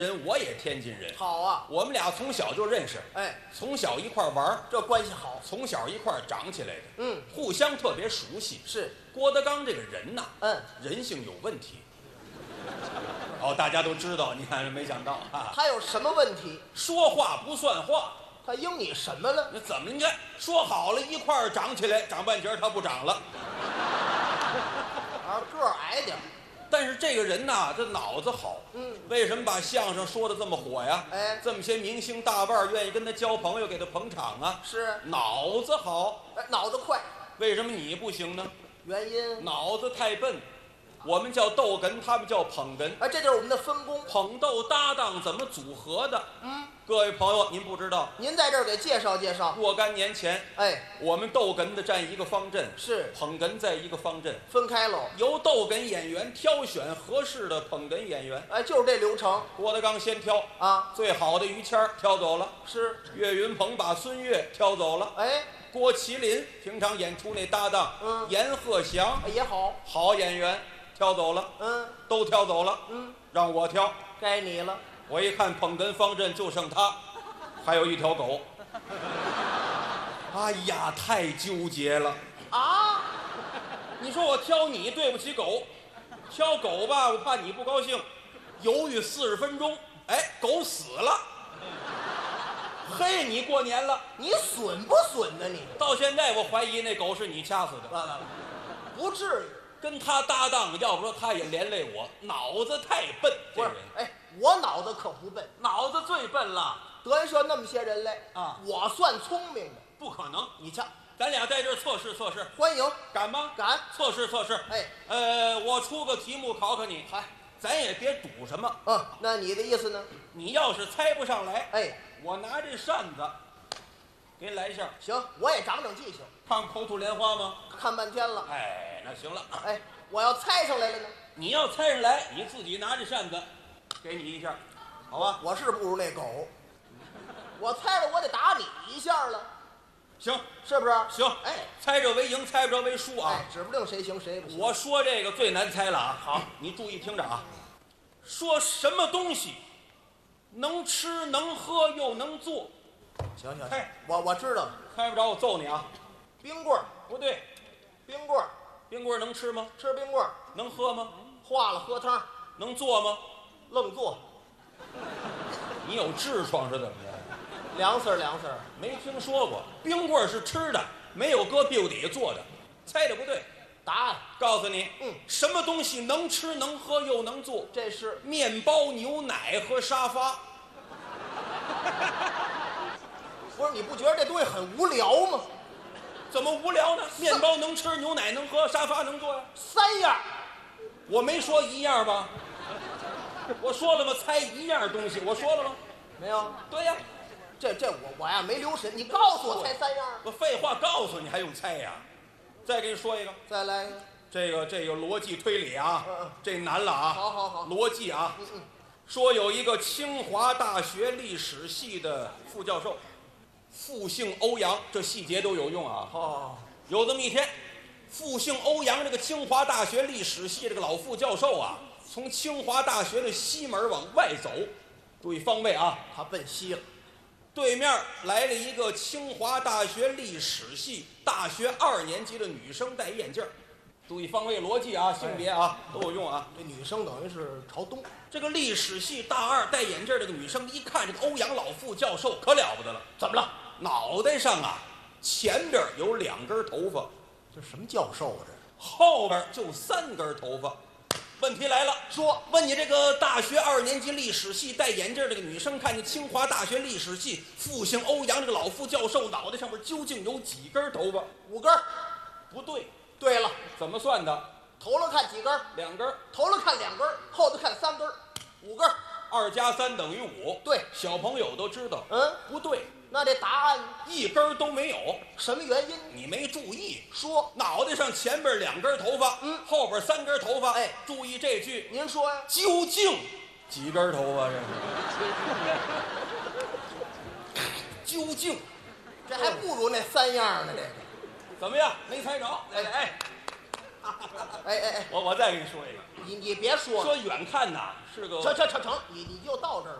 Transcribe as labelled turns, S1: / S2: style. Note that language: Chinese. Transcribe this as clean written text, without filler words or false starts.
S1: 人，我也天津人。
S2: 好啊，
S1: 我们俩从小就认识，
S2: 哎，
S1: 从小一块玩儿，
S2: 这关系好。
S1: 从小一块长起来的，
S2: 嗯，
S1: 互相特别熟悉。
S2: 是，
S1: 郭德纲这个人呐，人性有问题。哦，大家都知道，你看没想到啊，
S2: 他有什么问题？
S1: 说话不算话。
S2: 他应你什么了？
S1: 那怎么？你看说好了一块儿长起来，长半截儿他不长了。
S2: 啊，个儿矮点儿。
S1: 但是这个人呐，这脑子好。为什么把相声说的这么火呀？
S2: 哎，
S1: 这么些明星大腕儿愿意跟他交朋友，给他捧场啊。
S2: 是，
S1: 脑子好。
S2: 哎，脑子快。
S1: 为什么你不行呢？
S2: 原因？
S1: 脑子太笨。我们叫逗哏，他们叫捧哏。
S2: 哎，这就是我们的分工。
S1: 捧逗搭档怎么组合的？各位朋友，您不知道。
S2: 您在这儿给介绍介绍。
S1: 若干年前，
S2: 哎，
S1: 我们逗哏的站一个方阵，
S2: 是
S1: 捧哏在一个方阵，
S2: 分开喽。
S1: 由逗哏演员挑选合适的捧哏演员。
S2: 哎，就是这流程
S1: 郭德纲先挑
S2: 啊，
S1: 最好的于谦儿挑走了，
S2: 是
S1: 岳云鹏把孙越挑走了，
S2: 哎，
S1: 郭麒麟平常演出那搭档，阎鹤祥
S2: 也好，
S1: 好演员挑走了，都挑走了，让我挑，
S2: 该你了。
S1: 我一看捧哏方阵就剩他，还有一条狗。哎呀，太纠结了
S2: 啊！
S1: 你说我挑你对不起狗，挑狗吧，我怕你不高兴，犹豫40分钟，哎，狗死了。嘿，你过年了，
S2: 你损不损呢？你
S1: 到现在我怀疑那狗是你掐死的。
S2: 不至于，
S1: 跟他搭档，要不说他也连累我，脑子太笨。
S2: 不是，哎，我脑子可不笨，
S1: 脑子最笨了。
S2: 德云社那么些人来
S1: 啊，
S2: 我算聪明的。
S1: 不可能，
S2: 你瞧，
S1: 咱俩在这儿测试测试，
S2: 欢迎，
S1: 敢吗？
S2: 敢，
S1: 测试测试。
S2: 哎，
S1: 我出个题目考考你，
S2: 嗨，
S1: 咱也别赌什么。
S2: 那你的意思呢？
S1: 你要是猜不上来，
S2: 哎，
S1: 我拿这扇子给你来一下。
S2: 行，我也长长记性。
S1: 看口吐莲花吗？
S2: 看半天了。
S1: 哎，那行了。
S2: 哎，我要猜上来了呢？
S1: 你要猜上来，你自己拿着扇子，给你一下，好吧？
S2: 我是不如那狗，我猜了我得打你一下了。
S1: 行，
S2: 是不是？
S1: 行，
S2: 哎，
S1: 猜着为赢，猜不着为输啊！
S2: 哎，指不定谁行谁不行。
S1: 我说这个最难猜了啊！好，你注意听着啊。说什么东西能吃能喝又能做？
S2: 行，
S1: 猜，
S2: 我知道了。
S1: 猜不着我揍你啊！
S2: 冰棍儿
S1: 不对，
S2: 冰棍儿，
S1: 冰棍儿能吃吗？
S2: 吃冰棍儿，
S1: 能喝吗？
S2: 化了喝汤，
S1: 能做吗？
S2: 愣做，
S1: 你有痔疮是怎么着？
S2: 凉丝儿凉丝儿。
S1: 没听说过，冰棍儿是吃的，没有搁屁股底下做的。猜的不对，
S2: 答案
S1: 告诉你，什么东西能吃能喝又能做？
S2: 这是
S1: 面包、牛奶和沙发。
S2: 不是？你不觉得这东西很无聊吗？
S1: 怎么无聊呢？面包能吃，牛奶能喝，沙发能坐呀。
S2: 3样，
S1: 我没说一样吧？我说了吗？猜一样东西，我说了吗？
S2: 没有。
S1: 对呀，
S2: 这我呀没留神，你告诉我猜3样。
S1: 我废话告诉你，还用猜呀？再给你说一个，
S2: 再来一个。
S1: 这个逻辑推理啊，这难了啊。
S2: 好。
S1: 逻辑啊，说有一个清华大学历史系的副教授，复姓欧阳，这细节都有用啊。有这么一天，复姓欧阳这个清华大学历史系这个老副教授啊，从清华大学的西门往外走，注意方位啊，
S2: 他奔西了。
S1: 对面来了一个清华大学历史系大学2年级的女生，戴眼镜。注意方位逻辑啊，性别啊都有用啊。
S2: 这女生等于是朝东。
S1: 这个历史系大2戴眼镜这个女生一看这个欧阳老副教授可了不得了，怎么了？脑袋上啊前边有2根头发。
S2: 这什么教授啊？这
S1: 后边就3根头发。问题来了，
S2: 说
S1: 问你这个大学2年级历史系戴眼镜这个女生，看见清华大学历史系复姓欧阳这个老副教授脑袋上面究竟有几根头发
S2: ？5根。
S1: 不对。
S2: 对了，
S1: 怎么算的？
S2: 头了看几根
S1: ？2根。
S2: 头了看2根，后头看3根，5根。
S1: 2加3等于5。
S2: 对，
S1: 小朋友都知道。不对。
S2: 那这答案
S1: 1根都没有。
S2: 什么原因？
S1: 你没注意。
S2: 说
S1: 脑袋上前边2根头发，后边3根头发。
S2: 哎，
S1: 注意这句。
S2: 您说呀？
S1: 究竟几根头发？这究竟，
S2: 这还不如那3样呢。这个
S1: 怎么样？没猜着？哎，
S2: 哎，
S1: 我再给你说一个。
S2: 你别说了，
S1: 说远看呐是个
S2: 成，你就到这儿。